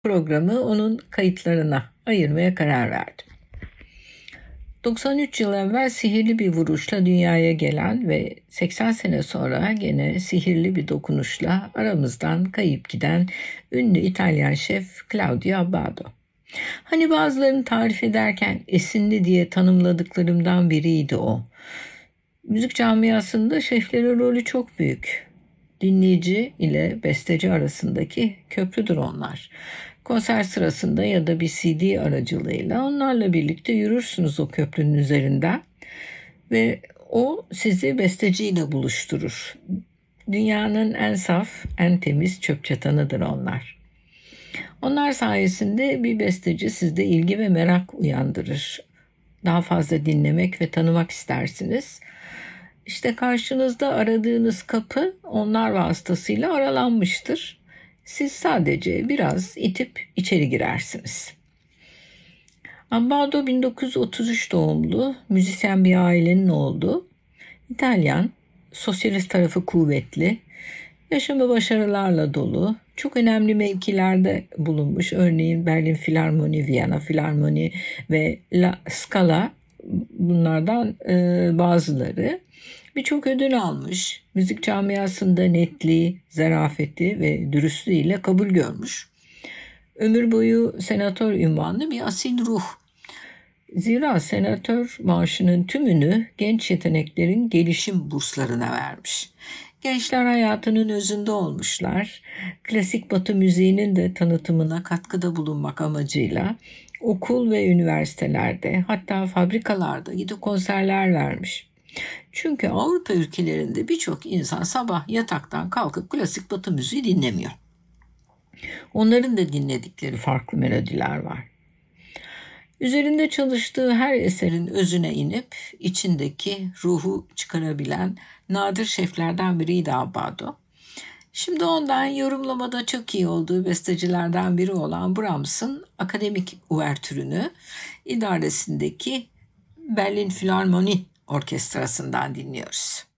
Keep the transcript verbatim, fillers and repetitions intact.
programı onun kayıtlarına ayırmaya karar verdim. doksan üç yıl evvel sihirli bir vuruşla dünyaya gelen ve seksen sene sonra gene sihirli bir dokunuşla aramızdan kayıp giden ünlü İtalyan şef Claudio Abbado. Hani bazılarını tarif ederken esinli diye tanımladıklarımdan biriydi o. Müzik camiasında şeflerin rolü çok büyük. Dinleyici ile besteci arasındaki köprüdür onlar. Konser sırasında ya da bir C D aracılığıyla onlarla birlikte yürürsünüz o köprünün üzerinden ve o sizi besteciyle buluşturur. Dünyanın en saf, en temiz çöp çatanıdır onlar. Onlar sayesinde bir besteci sizde ilgi ve merak uyandırır. Daha fazla dinlemek ve tanımak istersiniz. İşte karşınızda aradığınız kapı onlar vasıtasıyla aralanmıştır. Siz sadece biraz itip içeri girersiniz. Abbado bin dokuz yüz otuz üç doğumlu, müzisyen bir ailenin oğlu. İtalyan, sosyalist tarafı kuvvetli, yaşamı başarılarla dolu, çok önemli mevkilerde bulunmuş. Örneğin Berlin Filarmoni, Viyana Filarmoni ve La Scala bunlardan e, bazıları. Birçok ödül almış. Müzik camiasında netliği, zarafeti ve dürüstlüğüyle kabul görmüş. Ömür boyu senatör unvanlı bir asil ruh. Zira senatör maaşının tümünü genç yeteneklerin gelişim burslarına vermiş. Gençler hayatının özünde olmuşlar. Klasik Batı müziğinin de tanıtımına katkıda bulunmak amacıyla okul ve üniversitelerde, hatta fabrikalarda gidip konserler vermiş. Çünkü Avrupa ülkelerinde birçok insan sabah yataktan kalkıp klasik Batı müziği dinlemiyor. Onların da dinledikleri farklı melodiler var. Üzerinde çalıştığı her eserin özüne inip içindeki ruhu çıkarabilen nadir şeflerden biriydi Abbado. Şimdi ondan yorumlamada çok iyi olduğu bestecilerden biri olan Brahms'ın akademik uvertürünü idaresindeki Berlin Filarmoni Orkestrası'ndan dinliyoruz.